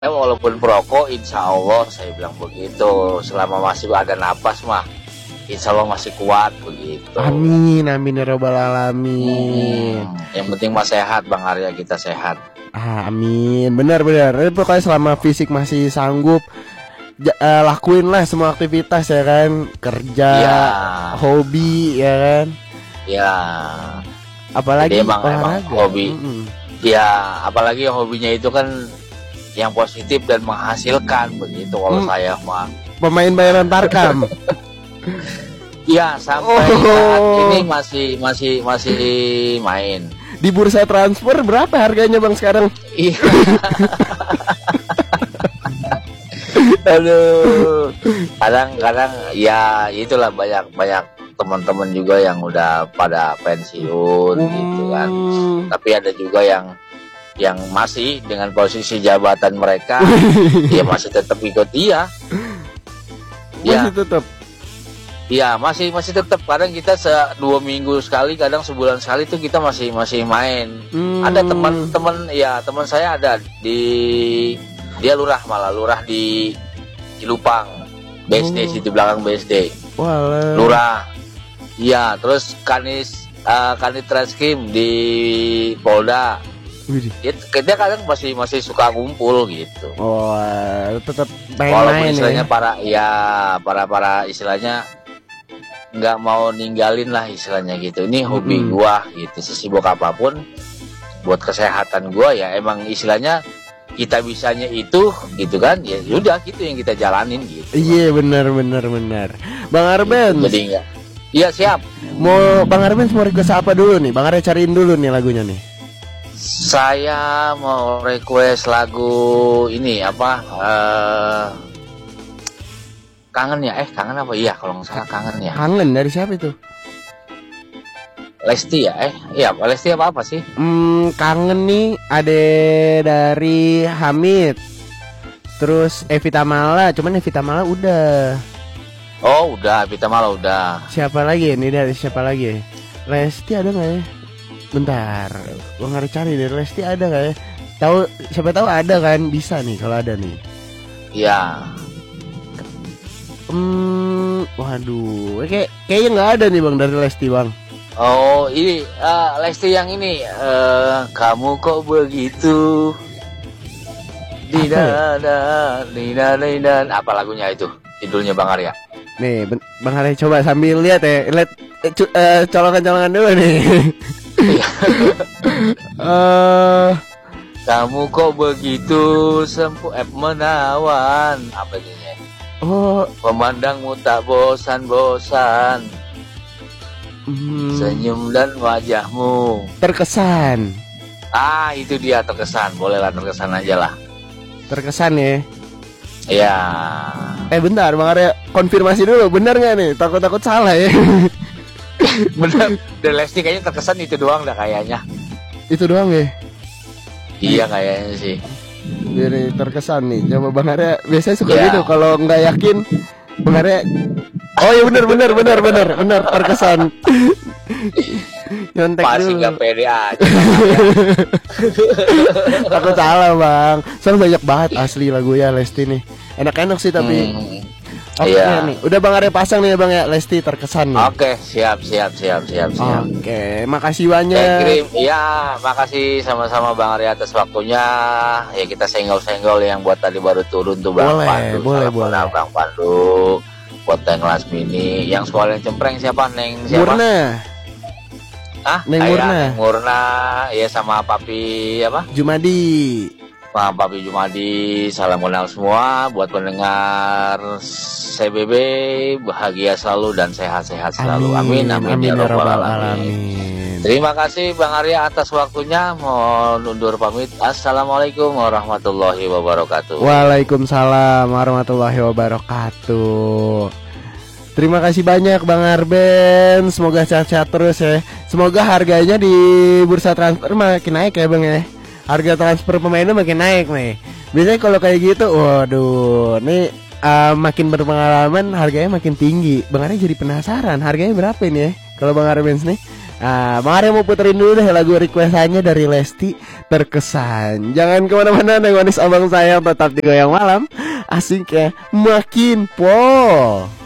walaupun perokok, insya Allah saya bilang begitu. Selama masih ada napas mah, insya Allah masih kuat begitu. Amin, amin ya robbal alamin. Yang penting mah sehat, Bang Arya, kita sehat. Amin, benar-benar. Pokoknya selama fisik masih sanggup, lakuin lah semua aktivitas ya kan, kerja, Ya. hobi ya kan. Ya. Apalagi Jadi emang olahraga. hobi. Ya, apalagi hobinya itu kan yang positif dan menghasilkan begitu. Kalau saya mah Pemain bayaran Tarkam. ya sampai saat ini masih main. Di bursa transfer berapa harganya Bang sekarang? Iya. Aduh. Kadang-kadang ya itulah banyak teman-teman juga yang udah pada pensiun gitu kan. Tapi ada juga yang masih dengan posisi jabatan mereka, dia masih tetap ikut dia. Masih tetap. Iya, masih tetap. Kadang kita 2 minggu sekali, kadang sebulan sekali tuh kita masih main. Ada teman saya ada dia lurah di Cilupang, BSD, situ belakang BSD. Walah. Lurah. Iya, terus Kanit Reskrim di Polda. Dia kadang masih suka ngumpul gitu. Oh, tetap main-main. Walaupun istilahnya para istilahnya nggak mau ninggalin lah istilahnya gitu. Ini hobi gua gitu, sesibuk apapun buat kesehatan gua ya emang istilahnya kita bisanya itu gitu kan, ya udah gitu yang kita jalanin gitu. Iya benar. Bang Arben. Jadi enggak. Iya siap. Mau Bang Arben mau request apa dulu nih? Bang Arben cariin dulu nih lagunya nih. Saya mau request lagu ini apa? Kangen ya? Kangen apa? Iya kalau nggak salah kangen ya. Kangen dari siapa itu? Lesti ya? Iya Lesti apa sih? Kangen nih ada dari Hamid. Terus Evita Mala, cuman Evita Mala udah. Oh udah, Evita Mala udah. Siapa lagi? Ini dari siapa lagi? Lesti ada nggak ya? Bentar, gua harus cari dari Lesti ada nggak ya? Siapa tahu ada kan, bisa nih kalau ada nih. Iya. Waduh, kayaknya nggak ada nih Bang dari Lesti Bang. Oh ini Lesti yang ini kamu kok begitu dan apa lagunya itu? Judulnya Bang Arya. Nih Bang Arya coba sambil lihat ya, lihat colongan dulu nih. Kamu kok begitu menawan apa ini? Oh, memandangmu tak bosan-bosan. Senyum dan wajahmu terkesan. Itu dia terkesan. Bolehlah terkesan aja lah. Terkesan ya. Iya. Bentar Bang Arya konfirmasi dulu, benar nggak nih? Takut salah ya. Bener. Dan Lesti kayaknya terkesan itu doang dah kayaknya. Itu doang ya? Iya kayaknya sih. Jadi terkesan nih. Coba Bang Arya biasanya suka gitu kalau nggak yakin Bang Arya. Oh iya benar terkesan. Nyontek masih dulu. nggak pede aja. Takut salah Bang. Soalnya banyak banget asli lagunya Lesti nih. Enak-enak sih tapi. Oke nih, udah Bang Arya pasang nih ya Bang ya, Lesti terkesan nih. Oke, siap. Oke, makasih banyak. Iya, makasih sama-sama Bang Arya atas waktunya. Ya kita senggol-senggol yang buat tadi baru turun tuh Bang Pandu. Boleh. Bang Pandu. Buat Teng Lasmini. Yang sekolah yang cempreng siapa? Neng siapa? Murna. Neng Murna. Neng Murna, ya sama Papi apa? Jumadi. Pak Papi Jumadi, salam kenal semua buat pendengar CBB, bahagia selalu dan sehat-sehat selalu. Amin ya rabbal alamin. Terima kasih Bang Arya atas waktunya. Mohon undur pamit. Assalamualaikum warahmatullahi wabarakatuh. Waalaikumsalam warahmatullahi wabarakatuh. Terima kasih banyak Bang Arben. Semoga sehat-sehat terus ya. Semoga harganya di bursa transfer makin naik ya Bang ya. Harga transfer pemainnya makin naik nih. Biasanya kalau kayak gitu, waduh, nih makin berpengalaman harganya makin tinggi. Bang Arya jadi penasaran harganya berapa ini ya? Kalau Bang Arya nih Bang Arya mau puterin dulu deh lagu requestannya dari Lesti, Terkesan. Jangan kemana-mana, Neng Manis abang sayang, tetap di Goyang Malam. Asik ya, makin po.